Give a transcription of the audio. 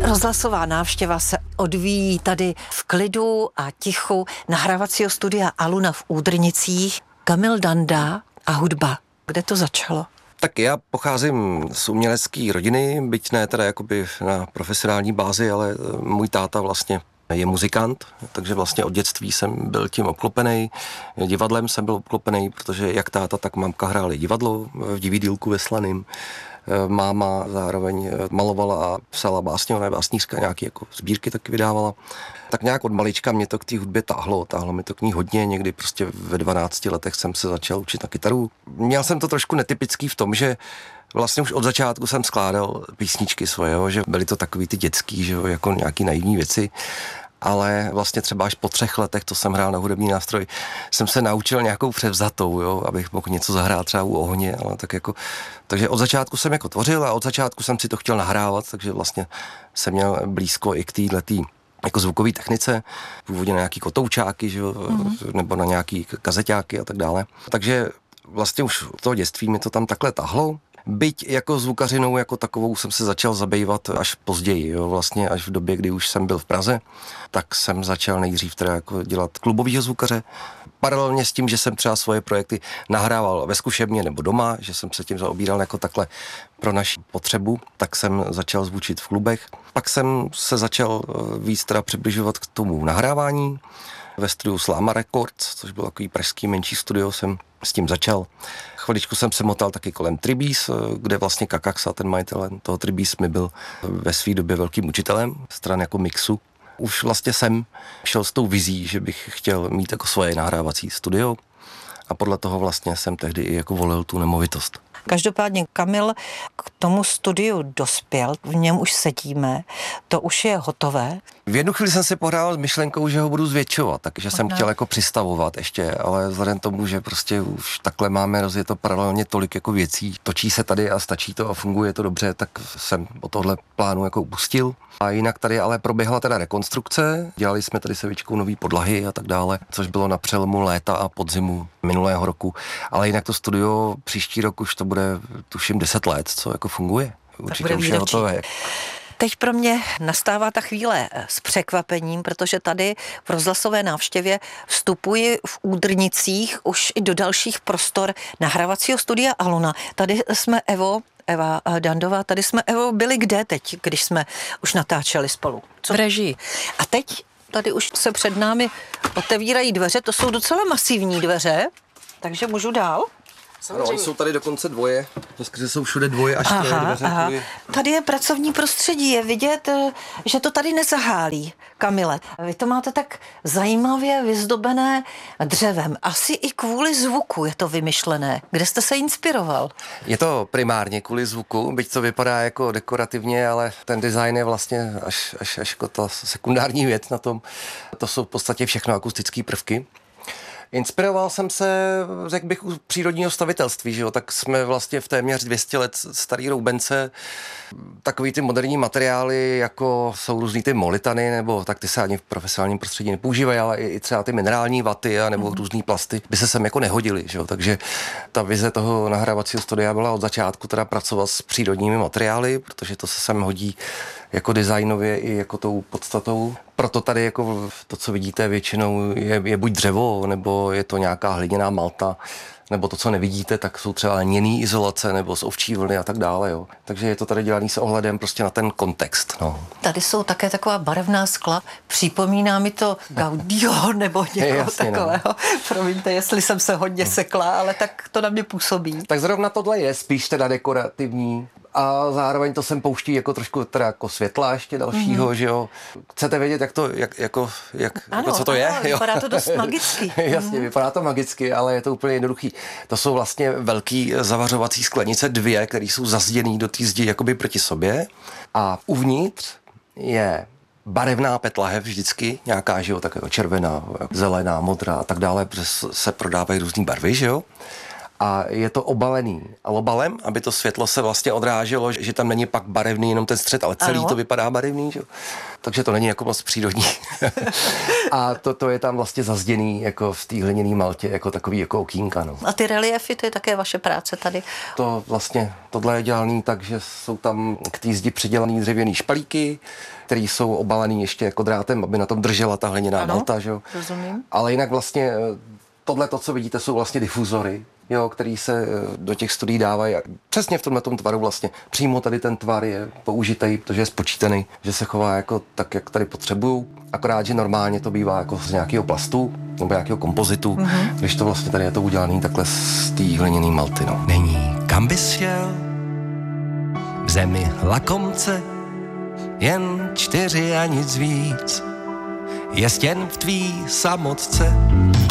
Rozhlasová návštěva se odvíjí tady v klidu a tichu nahrávacího studia Aluna v Údrnicích. Kamil Danda a hudba. Kde to začalo? Tak já pocházím z umělecké rodiny, byť ne teda jakoby na profesionální bázi, ale můj táta vlastně je muzikant, takže vlastně od dětství jsem byl tím obklopený. Divadlem jsem byl obklopený, protože jak táta, tak mamka hráli divadlo v Divídílku ve Slaným. Máma zároveň malovala a psala básně, ona je básnířka, nějaký jako sbírky taky vydávala. Tak nějak od malička mě to k té hudbě táhlo mi to k ní hodně, někdy prostě ve 12 letech jsem se začal učit na kytaru. Měl jsem to trošku netypický v tom, že vlastně už od začátku jsem skládal písničky svoje, jo, že byly to takový ty dětský, že jo, jako nějaký naivní věci. Ale vlastně třeba až po 3 letech, to jsem hrál na hudební nástroj, jsem se naučil nějakou převzatou, jo, abych mohl něco zahrát třeba u ohně, ale tak jako, takže od začátku jsem jako tvořil a od začátku jsem si to chtěl nahrávat, takže vlastně jsem měl blízko i k této jako zvukové technice, původně na nějaký kotoučáky, že jo, nebo na nějaký kazeťáky a tak dále. Takže vlastně už od toho dětství mi to tam takhle tahlo. Byť jako zvukařinou jako takovou jsem se začal zabývat až později, jo, vlastně až v době, kdy už jsem byl v Praze, tak jsem začal nejdřív teda jako dělat klubovýho zvukaře. Paralelně s tím, že jsem třeba svoje projekty nahrával ve zkušebně nebo doma, že jsem se tím zaobíral jako takhle pro naši potřebu, tak jsem začal zvučit v klubech. Pak jsem se začal víc teda přibližovat k tomu nahrávání. Ve studiu Sláma Records, což byl takový pražský menší studio, jsem s tím začal. Chviličku jsem se motal taky kolem Tribís, kde vlastně Kakaxa, ten majitel toho Tribís, mi byl ve své době velkým učitelem stran jako mixu. Už vlastně jsem šel s tou vizí, že bych chtěl mít jako svoje nahrávací studio a podle toho vlastně jsem tehdy i jako volil tu nemovitost. Každopádně Kamil k tomu studiu dospěl, v něm už sedíme, to už je hotové. V jednu chvíli jsem si pohrál s myšlenkou, že ho budu zvětšovat, takže jsem chtěl jako přistavovat ještě, ale vzhledem tomu, že prostě už takhle máme rozjeto paralelně tolik jako věcí, točí se tady a stačí to a funguje to dobře, tak jsem o tohle plánu jako upustil. A jinak tady ale proběhla teda rekonstrukce, dělali jsme tady se Vičkou nový podlahy a tak dále, což bylo na přelomu léta a podzimu minulého roku, ale jinak to studio příští rok už to bude tuším 10 let, co jako funguje. Určitě už je hotové. Teď pro mě nastává ta chvíle s překvapením, protože tady v rozhlasové návštěvě vstupuji v Údrnicích už i do dalších prostor nahrávacího studia Aluna. Tady jsme Eva Dandová, tady jsme, Evo, byli kde teď, když jsme už natáčeli spolu? V režii. A teď tady už se před námi otevírají dveře, to jsou docela masivní dveře, takže můžu dál? Ano, jsou tady dokonce dvoje, že jsou všude dvoje až dveře. Tady je pracovní prostředí, je vidět, že to tady nezahálí, Kamile. Vy to máte tak zajímavě vyzdobené dřevem. Asi i kvůli zvuku je to vymyšlené. Kde jste se inspiroval? Je to primárně kvůli zvuku, byť to vypadá jako dekorativně, ale ten design je vlastně až jako ta sekundární věc na tom. To jsou v podstatě všechno akustické prvky. Inspiroval jsem se, řekl bych, u přírodního stavitelství, že jo? Tak jsme vlastně v téměř 200 let starý roubence, takový ty moderní materiály, jako jsou různý ty molitany, nebo tak ty se ani v profesionálním prostředí nepoužívají, ale i třeba ty minerální vaty a nebo různý plasty by se sem jako nehodily, že jo? Takže ta vize toho nahrávacího studia byla od začátku teda pracovat s přírodními materiály, protože to se sem hodí jako designově i jako tou podstatou. Proto tady jako to, co vidíte, většinou je buď dřevo, nebo je to nějaká hliněná malta, nebo to, co nevidíte, tak jsou třeba lněný izolace, nebo z ovčí vlny a tak dále. Jo. Takže je to tady dělaný s ohledem prostě na ten kontext. No. Tady jsou také taková barevná skla. Připomíná mi to Gaudio nebo někoho takového. No. Promiňte, jestli jsem se hodně sekla, ale tak to na mě působí. Tak zrovna tohle je spíš teda dekorativní. A zároveň to sem pouští jako trošku teda jako světla ještě dalšího, že jo. Chcete vědět, co to je? Ano, vypadá to dost magicky. Jasně, vypadá to magicky, ale je to úplně jednoduchý. To jsou vlastně velký zavařovací sklenice, 2, které jsou zazděný do té zdi jakoby proti sobě. A uvnitř je barevná petlahev vždycky, nějaká, že jo, tak jako červená, zelená, modrá a tak dále, protože se prodávají různý barvy, že jo. a je to obalený alobalem, aby to světlo se vlastně odráželo, že tam není pak barevný jenom ten střed, ale celý to vypadá barevný, že? Takže to není jako moc přírodní. A to je tam vlastně zazděný jako v té hliněné maltě, jako takový jako okýnka. No. A ty reliefy, to je také vaše práce tady? To vlastně, tohle je dělaný tak, že jsou tam k té zdi přidělaný dřevěný špalíky, které jsou obalený ještě jako drátem, aby na tom držela ta hliněná malta, že jo. Rozumím. Ale jinak vlastně tohle, to, co vidíte, jsou vlastně difuzory, jo, který se do těch studií dávají. Přesně v tomhletom tvaru vlastně. Přímo tady ten tvar je použitý, protože je spočítaný, že se chová jako tak, jak tady potřebuju. Akorát, že normálně to bývá jako z nějakého plastu nebo nějakého kompozitu, když to vlastně tady je to udělaný takhle z té hliněné malty. No. Není kam bys šel, v zemi lakomce, jen 4 a nic víc, je stěn v tvý samotce.